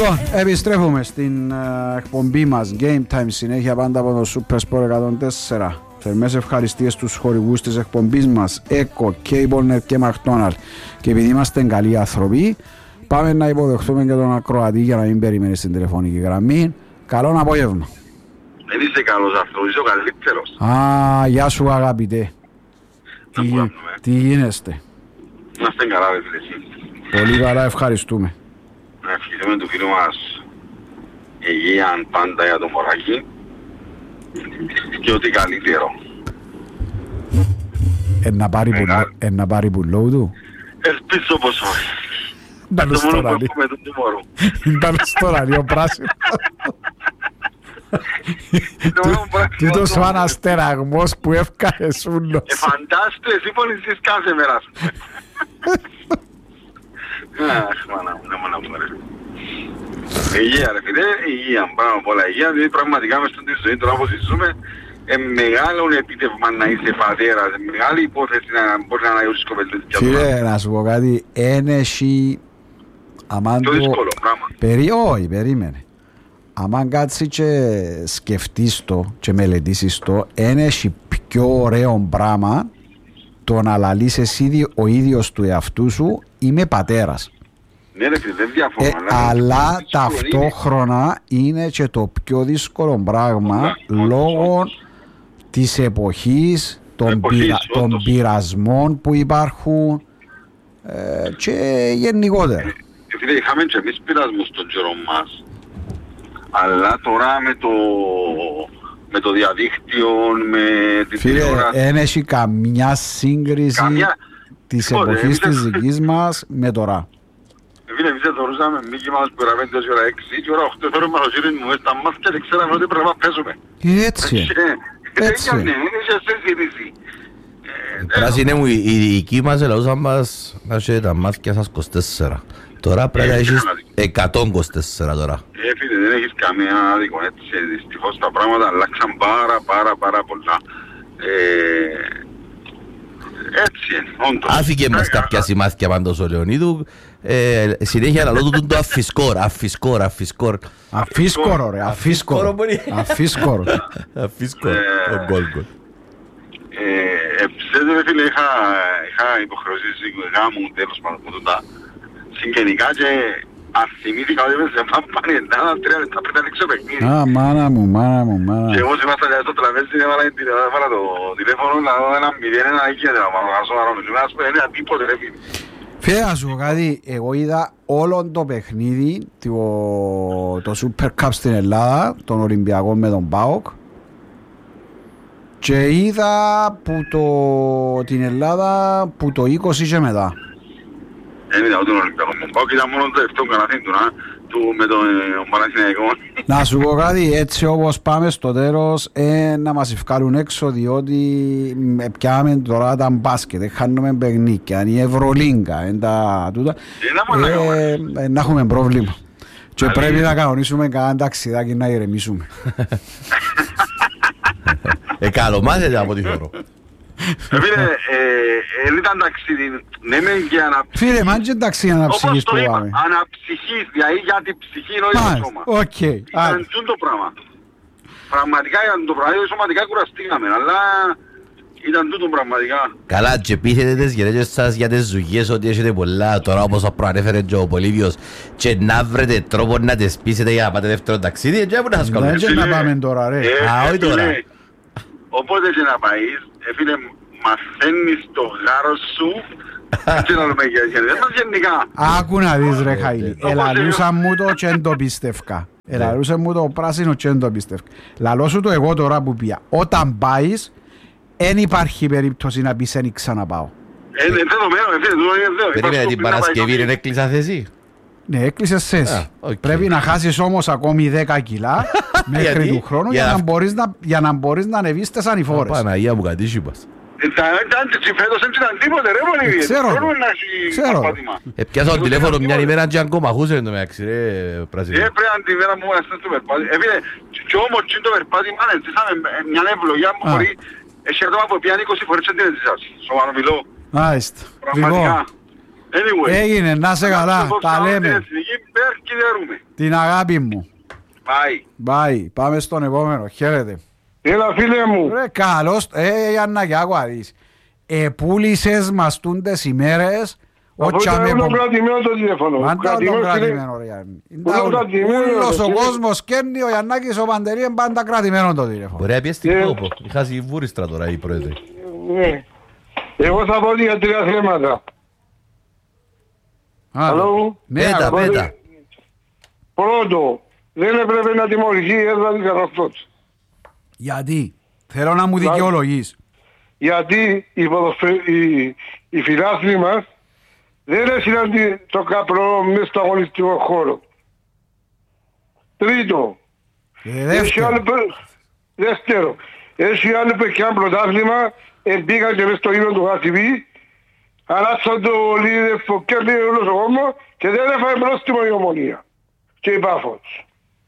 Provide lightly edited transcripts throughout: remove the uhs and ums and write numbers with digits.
Λοιπόν, επιστρέφουμε στην εκπομπή μας Game Time, συνέχεια πάντα από το Super Sport 104. Θερμές ευχαριστίες στους χορηγούς της εκπομπής μας, Eco, Cablenet και McDonald's. Και επειδή είμαστε καλοί άνθρωποι, πάμε να υποδεχτούμε και τον ακροατή για να μην περιμένει στην τηλεφωνική γραμμή. Καλό απόγευμα. Δεν είσαι καλός άνθρωπος, είσαι ο καλύτερος. Α, γεια σου αγαπητέ. Τι γίνεστε? Είμαστε καλά, ρε φίλε. Πολύ καλά, ευχαριστούμε. Να ευχηθούμε του φίλου μας υγεία πάντα για το μωράκι και ό,τι καλύτερο. Να πάρει πουλό του. Ελπίζω πως όχι. Ήταν στο ραλίο πράσινο. Τούτος ο αναστεραγμός που έφκανε σούλος. Φαντάστε, εσύ πονηθείς κάθε μέρα. Αχ, μάνα μου ρε. Υγεία ρε φίλε, υγεία, πάνω απ' όλα υγεία, διότι πραγματικά μες στην ζωή τώρα όπως ζούμε, μεγάλο επίτευγμα να είσαι πατέρας, μεγάλη υπόθεση να μπορεί να αναγιώσεις κοπελούδες. Φίλε, να σου πω κάτι, ένεχει... Το δύσκολο πράγμα. Όχι, περίμενε. Αν κάτσει και σκεφτείς το και μελετήσεις το, ένεχει πιο ωραίο πράγμα το να λαλείς εσύ ο ίδιος του εαυτού σου, είμαι πατέρας. Ναι ρε φίλε, δεν διαφωνώ. Αλλά ταυτόχρονα είναι και το πιο δύσκολο πράγμα λόγω της εποχής, των πειρασμών που υπάρχουν και γενικότερα. Φίλε, είχαμε και εμείς πειρασμούς στον καιρό μας, αλλά τώρα με το διαδίκτυο, με την τηλεόραση... Φίλε, δεν έχει καμιά σύγκριση της εποχής της δικής μας με τώρα. Φίλε, εμείς θεωρούσαμε μήκη μας που era 5 ώρα 6 και ώρα 8 φέρουμε το γύρω μου στα μάτια και ξέραμε ότι πρέπει να παίζουμε. Έτσι. Έτσι. Πράσινε μου, οι δικοί μας ελαούσαν μας να έχει τα μάτια σας 24. Τώρα πρέπει να έχεις 124 τώρα. Φίλε, δεν έχεις καμία άδικο, έτσι. Δυστυχώς τα πράγματα αλλάξαν πάρα πολλά. Έτσι είναι, όντως. Άφηκε μας κάποια σημάδια πάντως ο Λεωνίδου. Συνέχεια να λόγω του το αφισκόρ. Αφίσκορο ρε, αφίσκορο. Αφίσκορο, ο γκολ. Ξέρετε ρε φίλε, είχα υποχρεώσεις γάμου τέλος πάντων από τούτα συγγενικά και αθυμήθηκα ότι σε πάνε Ελλάδα 3 λεπτά πριν ανοίξω παιχνίδι. Α, μάνα μου. Και εγώ σε ήμασταν στο τραπέζι, έβαλα το τηλέφωνο να δω ένα 0-1 εκεί να μαγαζώ να ρωτήσω, να σου πω είναι τίποτε ρε φίλε. Φίλε, να σου πω κάτι, εγώ είδα όλο το παιχνίδι, το Super Cup στην Ελλάδα, τον Ολυμπιακό με τον ΠΑΟΚ, και είδα την Ελλάδα που το 20 και μετά. Δεν είδα τον Ολυμπιακό με τον ΠΑΟΚ, ήταν μόνο το τελευταίο καναθήν του με τον Παναθηναϊκό. Να σου πω κάτι, έτσι όπως πάμε στο τέλος να μας ευκάλουν έξω, διότι πιάμε τώρα τα μπάσκετ, χάνουμε παιχνίκια, η Ευρωλίγκα, να έχουμε πρόβλημα. Και πρέπει να κανονίσουμε κανένα ταξιδάκι να ηρεμήσουμε. Καλομάθετε από τη χώρο. Φίλε, ήταν ταξίδι, ναι μεν για αναψυχής. Φίλε, μαν και ταξίδι αναψυχής που πάμε. Αναψυχής, δηλαδή για την ψυχή είναι όχι το σώμα. Ήταν το πράγμα. Πραγματικά ήταν το πράγμα, σωματικά κουραστήκαμε, αλλά ήταν τούτο πραγματικά. Καλά, και πείθετε τις γυναίκες σας για τις ζουγίες ότι έχετε πολλά, τώρα όπως προανέφερε και ο Πολύβιος, και να βρείτε τρόπο να τις πείσετε για να πάτε δεύτερο ταξίδι, και να σας κάνουμε. Δεν να πάμε τώρα ρε. Όχι τώρα. Οπότε και να πάεις, φίλε, μαθαίνεις το γάρος σου και να λέμε γενικά. Άκου να δεις ρε Χαΐλη, ελαλούσα μου το και δεν το πίστευκα. Ελαλούσα μου το πράσινο και δεν το πίστευκα. Λαλώ σου το εγώ τώρα που πια. Όταν πάεις, δεν υπάρχει περίπτωση να πεις δεν ξαναπάω. Είναι δεδομένο, φίλε, περίμενε την Παρασκευή, δεν έκλεισα θέση. Ναι, έκλεισες θέση. Πρέπει να χάσεις όμως ακόμη 10 κιλά μέχρι του χρόνου για να μπορείς να ανεβείς τις ανηφόρες. Παναγία μου κατήσι πας. Φέτος δεν ήταν τίποτε ρε Πολύβιε. Ξέρω. Πιάσα το τηλέφωνο μια ημέρα και αν κομμαχούσε εν τω μεταξύ ρε Πράσινο. Πρέπει να την ημέρα μου ήμουν στο περπάτι. Και όμως το περπάτημα ζήσαμε μια ευλογιά μου χωρί έχει άτομα που πιάνε 20 φορές και την ζήσας. Σοβαρό μιλώ. Μάλιστα. Έγινε, να σε καλά, τα λέμε. κυλιαρούμε. Την αγάπη μου. Bye. Πάμε στον επόμενο. Χαίρετε. Έλα φίλε μου. Ρε καλώς. Γιάννακη, άκουα δεις. Πούλησες μας τούντες ημέρες. Αφού ήταν κρατημένο το τηλέφωνο. Πάντα τον κρατημένο ρε Γιάννη. Ούλος ο κόσμος κέρνει, ο Γιαννάκης ο Παντελή είναι πάντα κρατημένο το τηλέφωνο. Μπορεί να πιέσει στην κόπο. Είχα σιγούριστρα τώρα η πρόεδρε. Ναι. Εγώ θα πω για 3 θέματα. Αλλού. Πέτα. Πρώτο, δεν έπρεπε να τιμωρηθεί η έδρα της Αναστός. Γιατί? Θέλω να μου δικαιολογείς. Γιατί οι φιλάθλοι μας δεν έσυναν το καπρό μέσα στο αγωνιστικό χώρο. Τρίτο, δεύτερο, έχει άλλο παιχιά πρωτάθλημα, μπήκαν και μέσα στο γήπεδο του Χασιβή, αλλάξαν το λίδευκο και όλος ο κόσμος και δεν έφαγε πρόστιμο η Ομονία και η Πάφος.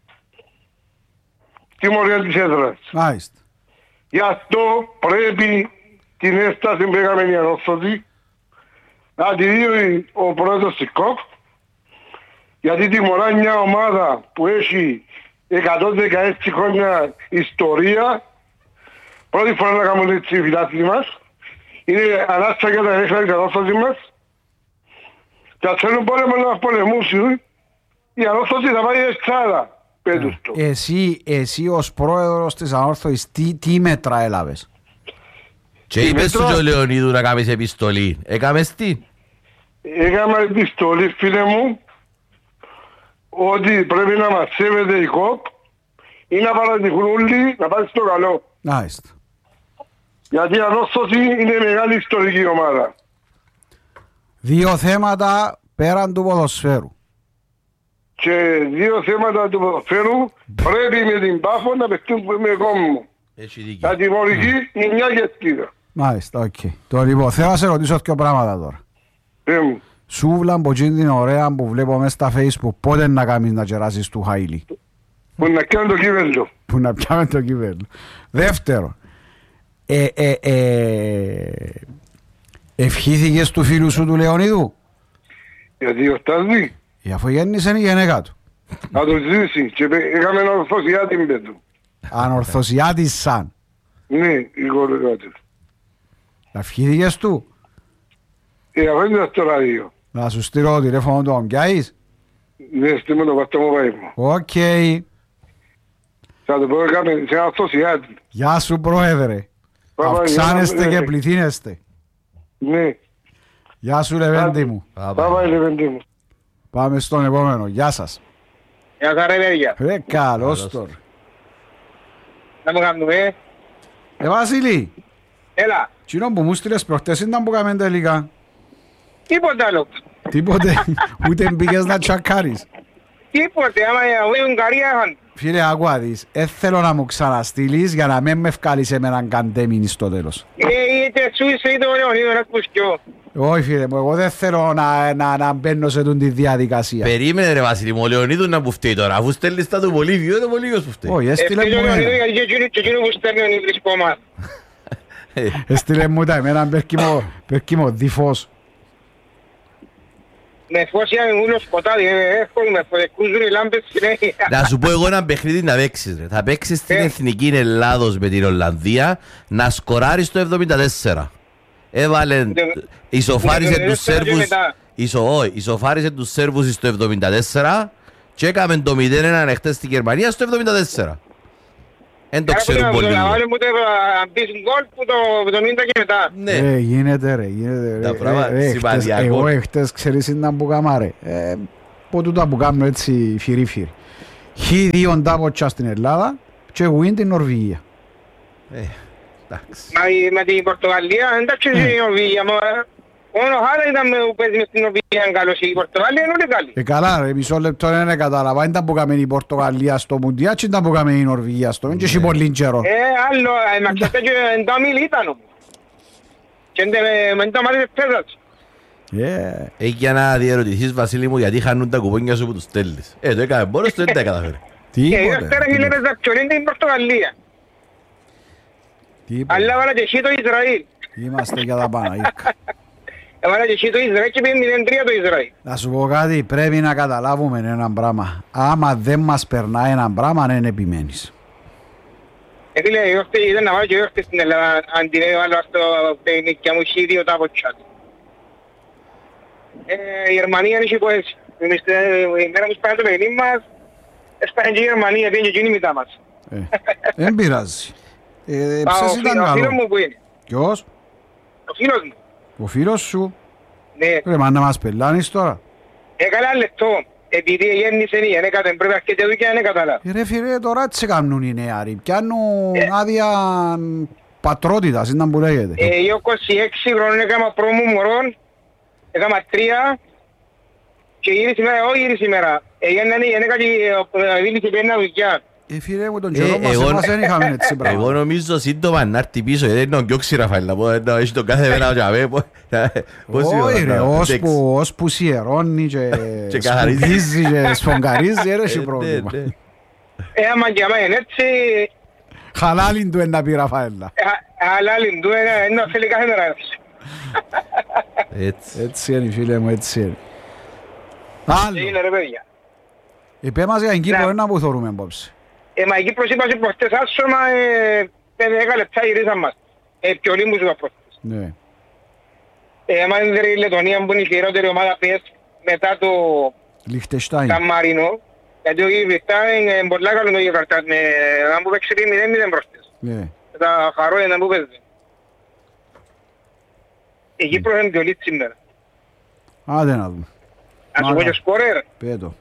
Τιμωρία της έδρας. Μάλιστα. Γι' αυτό πρέπει την έσταση που έκαμε η Ανώστοτη να τη δει ο πρόεδρος της ΚΟΠ, γιατί τιμωρά μια ομάδα που έχει 116 χρόνια ιστορία, πρώτη φορά να κάνουν έτσι οι φιλάθλοι μας, είναι ανάστα για τα έξερα της Ανώστοτης μας, και αν θέλουν πόλεμο να μας πολεμούσουν, η Ανώστοτη θα πάει εξάδα. Εσύ ως πρόεδρος της Ανόρθωσης τι μέτρα έλαβες? Και είπες σου και ο Λεωνίδου να κάνεις επιστολή. Έκαμες τι? Έκανα επιστολή φίλε μου ότι πρέπει να μας σέβεται η ΚΟΠ ή να παρατηχούν όλοι να πάει στο καλό. Μάλιστα. Γιατί η Ανώστοση είναι μεγάλη ιστορική ομάδα. 2 θέματα πέραν του ποδοσφαίρου. Και 2 θέματα του ποδοσφαίρου πρέπει με την Πάφο να παιχτούν με κόμμο. Θα τιμωρηθεί η μια γεστίδα. Μάλιστα, οκ. Το λοιπόν, θέλω να σε ρωτήσω 2 πράγματα τώρα. Σούβλα από εκείνη την ωραία που βλέπω μέσα στα Facebook, πότε να κάνεις να κεράσεις του Χαΐλι? Που να πιάμε το κύβελο. Που να πιάμε το κύβελο. Δεύτερο, ευχήθηκες του φίλου σου του Λεωνίδου? Γιατί ορτάζει. Αφού γέννησε η γενέκα του. Να το ζήσει και έκαμε ένα ορθωσιάτη με του. Ανορθωσιάτησαν. Ναι, η κόρη του. Ευχήθηκες του? Αυτό είναι στο ράδιο. Να σου στείλω το τηλέφωνο του ομπιάεις? Ναι, στείλω το παστό μου πάει μου. Οκ. Θα το πω έκαμε σε ένα ορθωσιάτη. Γεια σου πρόεδρε. Αυξάνεστε και πληθύνεστε. Ναι. Γεια σου Λεβέντη μου. Πάμε Λεβέντη μου. Πάμε στον επόμενο. Γεια σας. Γεια σας ρε παιδιά. Ρε καλώς τώρα. Να μου κάνουμε. Βασίλη. Έλα. Κοινό που μου στείλες προχτές ήταν που κάμε τελικά. Τίποτε άλλο. Τίποτε. Ούτε μπήκες να τσακάρεις. Τίποτε. Άμα η Ουγγαρία είχαν. Φίλε άκουα δεις. Θέλω να μου ξαναστείλεις για να μην με ευκάλεις εμέναν καντέμινι στο τέλος. Είτε σου είσαι είτε ο Λεωνίδου ένας πουσκιό. Όχι φίλε μου, εγώ δεν θέλω να μπαίνω σε τη διαδικασία. Περίμενε ρε Βασίλη μου, ο Λεωνίδου να που φταίει τώρα. Αφού στέλνεις τα του Βολίβιο, είναι ο Βολίβιος που φταίει. Όχι, έστειλε μου εμένα. Και εκείνο που στέλνει ο Νίδρης κόμμα. Έστειλε μου τα εμένα περκίμω διφός. Με φως είχαμε ούλο σκοτάδι, εύκολο με φωτεκούζουν οι λάμπες συνέχεια. Να σου πω εγώ ένα παιχνίδι να παίξεις ρε. Θα παίξεις στην Εθνική Ελλάδος με την Ολλανδία να σκοράρεις το 74. Έβαλε, ισοφάρισε τους Σέρβους, ισοφάρισε τους Σέρβους στο 74 και έκαμε το 0-1 εχθές στη Γερμανία στο 74. Εν το ξέρουν πολύ. Να βάλουμε ούτε αν πεις γκολ που το 90 και μετά. Ναι. Γίνεται ρε. Εγώ εχθές ξέρεις ήταν που κάμα ρε. Πότε τα που κάνω έτσι φυρί-φυρί. Χ2 ντάποτσα στην Ελλάδα και win την Νορβηγία. Με την Πορτογαλία εντάξει η Νορβηγία. Μόνο χάρα ήταν που παίζει μες στην Νορβηγία καλώς. Η Πορτογαλία είναι όλοι καλή. Καλά ρε, μισό λεπτό δεν κατάλαβα. Ήταν που κάμε η Πορτογαλία στο Μουντιά και ήταν που κάμε η Νορβηγία στο Μουντιά και έχει πολύ καιρό. Άλλο, μα ξέρετε και εντάμιλ ήταν όμως. Και με τα μάτια πέδας. Έχει για να διερωτηθείς Βασίλη μου γιατί χάνουν τα κουπόνια σου που τους στέλνεις. Το έκαμε μόνος του δεν τα καταφέρει. Δεύτερα χιλιάδες δαπτσιόν είναι η Πορτογαλία. Αλλά βάλα και εσύ το Ισραήλ. Είμαστε για τα Παναγίρκα. Έβαλα και εσύ το Ισραήλ και πήγε 0-3 το Ισραήλ. Να σου πω κάτι, πρέπει να καταλάβουμε έναν πράγμα. Άμα δεν μας περνάει έναν πράγμα, δεν επιμένεις. Φίλε, εγώ ήταν να βάλω και εγώ στην Ελλάδα, αν την έβαλα στο παιχνίδια μου, είχε δύο τα ποτσιά. Η Γερμανία είναι υποθέση. Η μέρα που σπάνε το παιχνίδι μας, σπάνε και η Γερμανία, πήγαινε και εκείνη μετά μας. Δεν πειράζει. Ο φίλος μου που είναι. Ποιος? Ο φίλος μου. Ο φίλος σου? Ναι. Ρε μα να μας πελάνεις τώρα. Καλά λεπτό. Επειδή γέννησε η γυναίκα, δεν πρέπει να έρχεται εδώ και να είναι καταλάβει. Ρε φίλε, τώρα τι κάνουν οι νεαροί. Πιάνουν άδεια πατρότητας, ήταν που λέγεται. Εγώ 26 χρόνων έκανα πρόμου μωρών, έκανα 3 και γύρισε σήμερα, όχι γύρισε σήμερα. Έγινε η γυναίκα και δίλησε πένα δουλειά. Φίλε μου, τον καιρό μας εμάς δεν είχαμε έτσι πράγμα. Εγώ νομίζω σύντομα να έρθει πίσω, γιατί είναι ο Γκιόξη Ραφαήλ, να πω, έχει τον κάθε μέρα να πει. Όχι ρε, ώσπου σιερώνει και σκουπίζει και σφογγαρίζει, έχει πρόβλημα. Άμα και άμα είναι έτσι... Χαλάλιν του είναι να πει Ραφαέλα. Χαλάλιν του είναι να θέλει κάθε μέρα έτσι. Έτσι είναι φίλε μου, έτσι είναι. Άλλο. Είναι ρε παιδιά. Είπε μας για την Κύπρο, είναι να που θωρούμε απόψε. Μα η Κύπρος είπα σε προχτές άσωμα, 10 λεπτά γυρίσαν μας. Πιο λίμπους είπα προχτές. Ναι. Άμα είναι η Λετωνία που είναι η χειρότερη ομάδα πες μετά το Λιχτεστάιν. Καμαρίνο, γιατί ο Γιβριστά είναι πολλά καλό το Γιβριστά, αν που παίξει 0-0 μπροστές. Ναι. Τα χαρό είναι που παίζει. Η Κύπρος είναι πιο λίτ σήμερα. Άντε να δούμε. Ας σου πω και σκορέρ. Πέτω.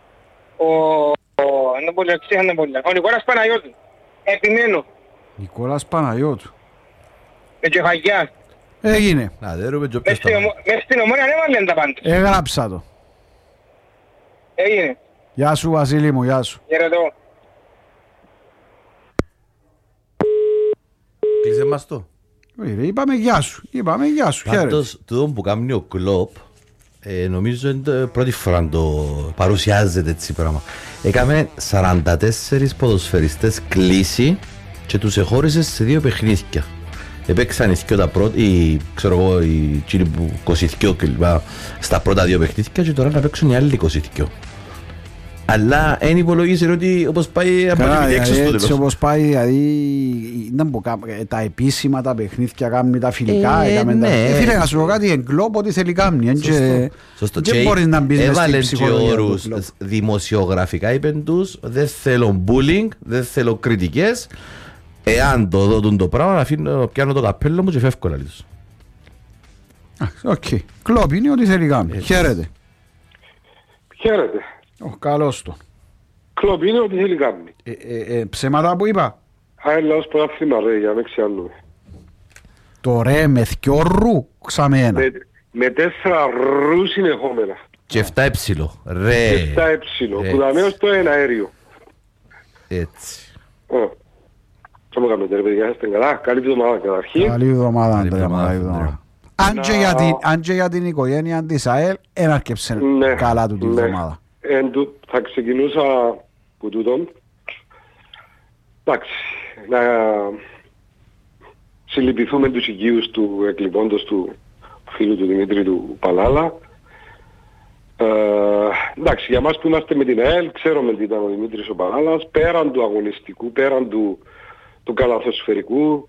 Ο Νικόλας Παναγιώτου. Επιμένω. Νικόλας Παναγιώτου. Με κεφαγιά. Έγινε. Να δέρουμε και Μες στην Ομόνια έβαλαν τα πάντα. Έγραψα το. Έγινε. Γεια σου Βασίλη μου, γεια σου. Χαιρετώ. Κλείσε μας το. Είπαμε γεια σου. Είπαμε γεια σου. Χαίρετε. Πάντως, τούτο που κάνει ο Κλόπ, νομίζω είναι πρώτη φορά το παρουσιάζεται έτσι πράγμα. Έκαμε 44 ποδοσφαιριστές κλείσει και τους εχώρισε σε 2 παιχνίδια. Επέξαν οι ξέρω εγώ, οι κύριοι που 22 κλπ. Στα πρώτα 2 παιχνίδια και τώρα να παίξουν οι άλλοι 22. Αλλά εν υπολογίζει ότι όπως πάει από την έξω στο έτσι όπως πάει, δηλαδή τα επίσημα τα παιχνίδια κάνουν τα φιλικά. Φίλε να σου πω κάτι, εγκλόπ ότι θέλει κάνει. Σωστό. Και μπορείς να μπεις μες στην ψυχολογία του κλόπ. Δημοσιογραφικά είπεν τους, δεν θέλω bullying, δεν θέλω κριτικές. Εάν το δω το πράγμα, πιάνω το καπέλο μου και φεύγω να λύσω. Οκ. Κλόπ είναι ότι θέλει κάνει. Χαίρετε. Χαίρετε. Καλώς το. Κλόπ είναι ότι θέλει κάνει. Ψέματα που είπα. Λαός πρωτάθλημα ρε, για να μην ξεαλούμε. Το ρε με 2 ρου ξαμένα. Με 4 ρου συνεχόμενα. Και 7 έψιλο. Ρε. Και 7 έψιλο. Που τα νέος το ένα αέριο. Έτσι. Θα μου κάνετε ρε παιδιά, είστε καλά. Καλή εβδομάδα καταρχήν. Καλή εβδομάδα. Αν και για την οικογένεια της ΑΕΛ, έναρκεψε καλά του την εβδομάδα. Θα ξεκινούσα που τούτον. Εντάξει, να συλληπιθούμε τους οικείους του εκλειπώντος του φίλου του Δημήτρη του Παλάλα. Εντάξει, για μας που είμαστε με την ΑΕΛ, ξέρουμε τι ήταν ο Δημήτρης ο Παλάλας, πέραν του αγωνιστικού, πέραν του καλαθοσφαιρικού,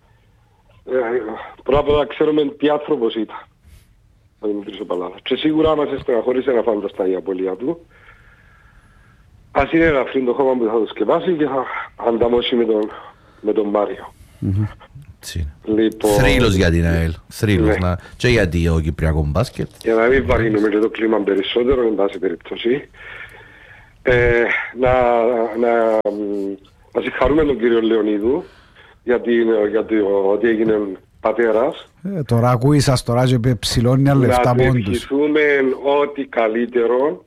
πρώτα ξέρουμε τι άνθρωπος ήταν ο Δημήτρης ο Παλάλας. Και σίγουρα μας στεναχώρησε να φανταστά η απώλεια του. Ας είναι ελαφρύν το χώμα που θα το σκεπάσει και θα ανταμώσει με τον Μάριο. Λοιπόν, θρύλος για την ΑΕΛ. Θρύλος, ναι. Και γιατί ο Κυπριακό μπάσκετ. Για να μην βαρύνουμε και το κλίμα περισσότερο, εν πάση περιπτώσει. Να συγχαρούμε τον κύριο Λεωνίδου γιατί ότι έγινε πατέρας. Τώρα ακούει σας τώρα και ψηλώνει άλλα λεφτά πόντους. Να ευχηθούμε ό,τι καλύτερο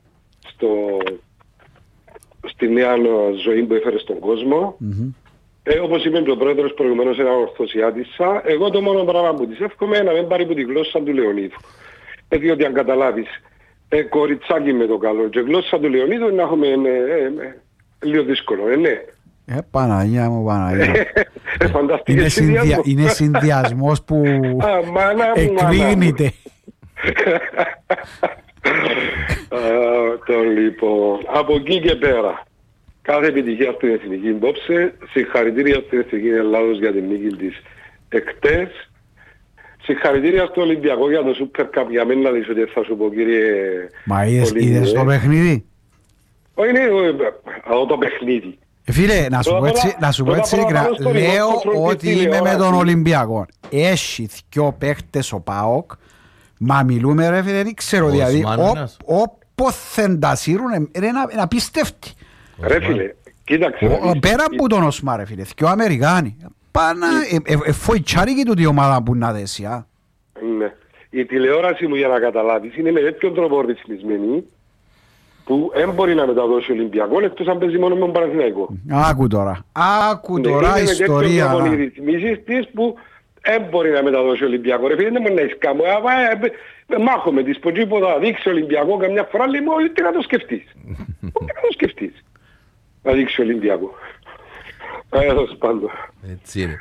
στη νέα ζωή που έφερε στον κόσμο. Όπως είπε ο πρόεδρος προηγουμένως, ένα ορθωσιάτισσα, εγώ το μόνο πράγμα που της εύχομαι να μην πάρει που τη γλώσσα του Λεωνίδου. Διότι αν καταλάβεις, κοριτσάκι με το καλό και γλώσσα του Λεωνίδου να έχουμε λίγο δύσκολο, ναι. Παναγία μου, Παναγία. Είναι συνδυασμός που εκρήγνεται. Λοιπόν, από εκεί και πέρα, κάθε επιτυχία στην εθνική υπόψε. Συγχαρητήρια στην εθνική Ελλάδος για την νίκη της εκτές. Συγχαρητήρια στο Ολυμπιακό για το Super Cup. Για μένα να δεις ότι θα σου πω, κύριε. Μα είδες το παιχνίδι? Όχι, είναι το παιχνίδι. Φίλε, να σου πω έτσι, λέω ότι είμαι με τον Ολυμπιακό. Έχει δυο παίχτες ο ΠΑΟΚ, μα μιλούμε ρε φίλε, δεν ξέρω, δηλαδή όπως δεν τα σύρουν είναι απίστευτη. Ρε φίλε, κοίταξε. Πέρα από τον Οσμά ρε φίλε, δυο Αμερικάνοι. Πάνα, φοητσάρικη τούτη η ομάδα που να δέσει. Ναι. Η τηλεόραση μου, για να καταλάβεις, είναι με τέτοιον τρόπο ρυθμισμένη που δεν μπορεί να μεταδώσει Ολυμπιακό εκτός αν παίζει μόνο με τον Παναθηναϊκό. Άκου τώρα ιστορία. Είναι οι ρυθμίσεις της που δεν μπορεί να μεταδώσει Ολυμπιακό. Ρε φίλε, δεν μπορεί να έχεις κάμω. Μάχομαι της που τίποτα δείξει Ολυμπιακό καμιά φορά, λέει μου, τι να το σκεφτείς. Τι να το σκεφτείς. Να δείξει Ολυμπιακό. Έως πάντο. Έτσι είναι.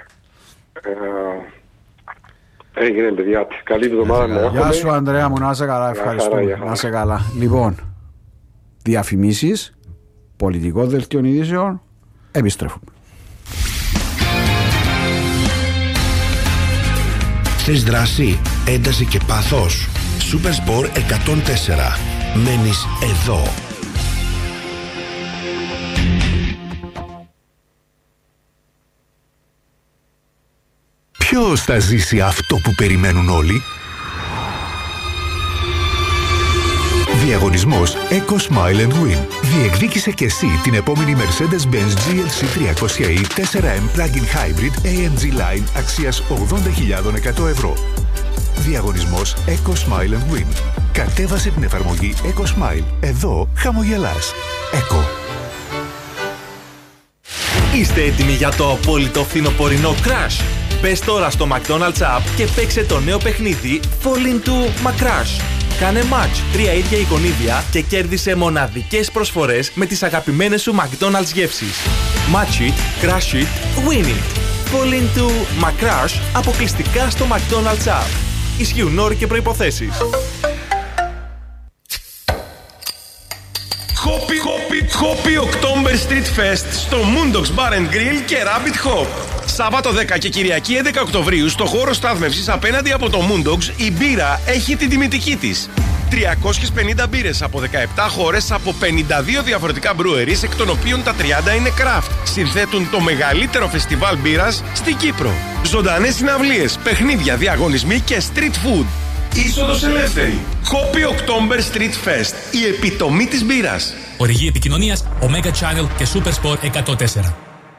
Έγινε παιδιά, καλή εβδομάδα να έχουμε. Γεια σου Ανδρέα μου, να είσαι καλά, ευχαριστώ. Να είσαι καλά. Λοιπόν, διαφημίσεις, πολιτικό δελτίο ειδήσεων, επιστρέφουμε. Θες δράση, ένταση και πάθος? Supersport 104. Μένεις εδώ. Ποιος θα ζήσει αυτό που περιμένουν όλοι? Διαγωνισμός Eco Smile and Win. Διεκδίκησε και εσύ την επόμενη Mercedes-Benz GLC 300e 4M Plug-in Hybrid AMG Line αξίας 80.100 ευρώ. Διαγωνισμός Eco Smile and Win. Κατέβασε την εφαρμογή Eco Smile. Εδώ χαμογελάς. Eco. Είστε έτοιμοι για το απόλυτο φθινοπορεινό crash? Μπες τώρα στο McDonald's App και παίξε το νέο παιχνίδι Fall into McCrash. Κάνε match 3 ίδια εικονίδια και κέρδισε μοναδικές προσφορές με τις αγαπημένες σου McDonald's γεύσεις. Match it, crash it, win it. Fall into McCrash αποκλειστικά στο McDonald's App. Ισχύουν όροι και προϋποθέσεις. Hoppy October Street Fest στο Moondogs Bar and Grill και Rabbit Hop. Σάββατο 10 και Κυριακή 11 Οκτωβρίου στο χώρο στάθμευσης απέναντι από το Moondogs η μπύρα έχει την τιμητική της. 350 μπύρες από 17 χώρες από 52 διαφορετικά breweries, εκ των οποίων τα 30 είναι craft. Συνθέτουν το μεγαλύτερο φεστιβάλ μπύρας στην Κύπρο. Ζωντανές συναυλίες, παιχνίδια, διαγωνισμοί και street food. Είσοδος ελεύθερη. Hoppy October Street Fest. Η επιτομή της μπύρας. Οριγή επικοινωνίας Omega Channel και Supersport 104.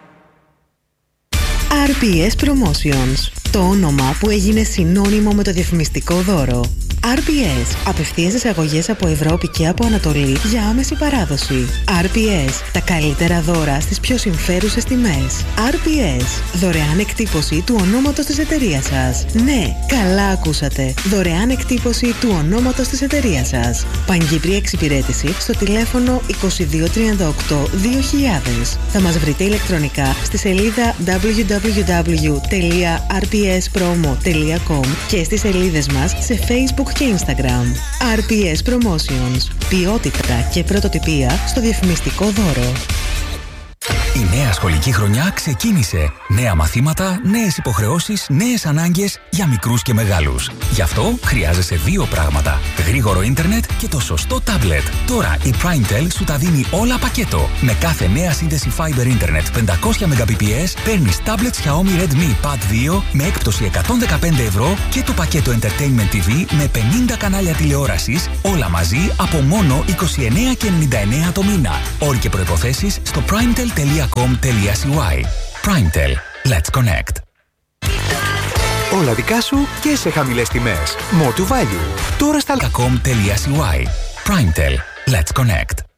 RPS Promotions. Το όνομα που έγινε συνώνυμο με το διαφημιστικό δώρο. RPS. Απευθείας εισαγωγές από Ευρώπη και από Ανατολή για άμεση παράδοση. RPS. Τα καλύτερα δώρα στις πιο συμφέρουσες τιμές. RPS. Δωρεάν εκτύπωση του ονόματος της εταιρείας σας. Ναι, καλά ακούσατε. Δωρεάν εκτύπωση του ονόματος της εταιρείας σας. Πανκύπρια εξυπηρέτηση στο τηλέφωνο 2238-2000. Θα μας βρείτε ηλεκτρονικά στη σελίδα www.rpspromo.com και στις σελίδες μας σε Facebook και Instagram. RPS Promotions. Ποιότητα και πρωτοτυπία στο διαφημιστικό δώρο. Η νέα σχολική χρονιά ξεκίνησε. Νέα μαθήματα, νέες υποχρεώσεις, νέες ανάγκες για μικρούς και μεγάλους. Γι' αυτό χρειάζεσαι δύο πράγματα. Γρήγορο ίντερνετ και το σωστό τάμπλετ. Τώρα η PrimeTel σου τα δίνει όλα πακέτο. Με κάθε νέα σύνδεση Fiber Internet 500 Mbps παίρνεις τάμπλετ Xiaomi Redmi Pad 2 με έκπτωση 115 ευρώ και το πακέτο Entertainment TV με 50 κανάλια τηλεόρασης, όλα μαζί από μόνο 29,99 το μήνα. Όροι και προϋποθέσεις στο primetel.com.cy. PrimeTel. Let's connect. Όλα δικά σου και σε χαμηλές τιμές. More to value. Τώρα στα .com.cy. PrimeTel. Let's connect.